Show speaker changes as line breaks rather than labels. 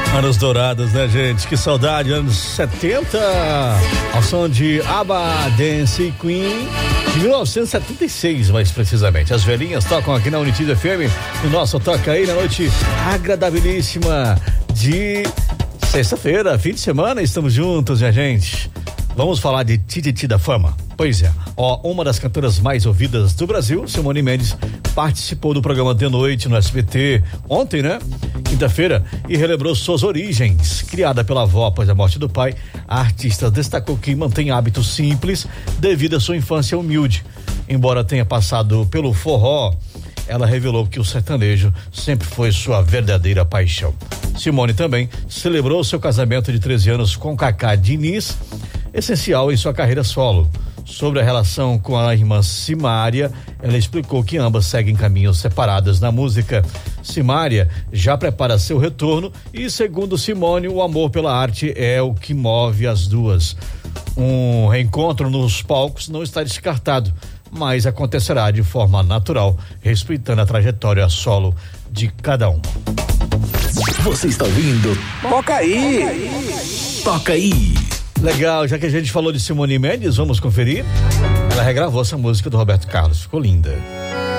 Anos dourados, né, gente? Que saudade, anos 70, ao som de ABBA, Dance Queen, de 1976, mais precisamente. As velhinhas tocam aqui na Unitiz FM, no nosso Toca Aí, na noite agradabilíssima de sexta-feira, fim de semana, estamos juntos, minha gente. Vamos falar de Tititi da Fama. Pois é, uma das cantoras mais ouvidas do Brasil, Simone Mendes, participou do programa de noite no SBT ontem, né? Quinta-feira, e relembrou suas origens. Criada pela avó após a morte do pai, a artista destacou que mantém hábitos simples devido à sua infância humilde. Embora tenha passado pelo forró, ela revelou que o sertanejo sempre foi sua verdadeira paixão. Simone também celebrou seu casamento de 13 anos com Cacá Diniz, essencial em sua carreira solo. Sobre a relação com a irmã Simária, ela explicou que ambas seguem caminhos separados na música. Simária já prepara seu retorno e, segundo Simone, o amor pela arte é o que move as duas. Um reencontro nos palcos não está descartado, mas acontecerá de forma natural, respeitando a trajetória solo de cada um.
Você está ouvindo? Toca aí! Toca aí!
Legal, já que a gente falou de Simone Mendes, vamos conferir? Ela regravou essa música do Roberto Carlos, ficou linda.